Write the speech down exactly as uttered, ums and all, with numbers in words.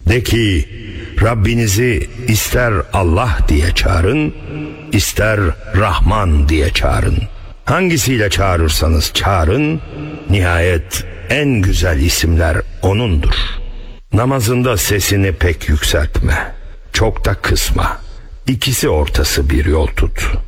De ki, Rabbinizi ister Allah diye çağırın, ister Rahman diye çağırın. Hangisiyle çağırırsanız çağırın, nihayet en güzel isimler O'nundur. Namazında sesini pek yükseltme, çok da kısma. İkisi ortası bir yol tut.